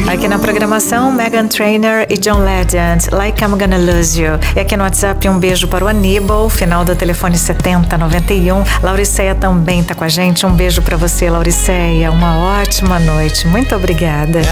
Aqui na programação, Meghan Trainor e John Legend, Like I'm Gonna Lose You. E aqui no WhatsApp, um beijo para o Aníbal, final do telefone 7091. Lauriceia também tá com a gente. Um beijo para você, Lauriceia. Uma ótima noite. Muito obrigada.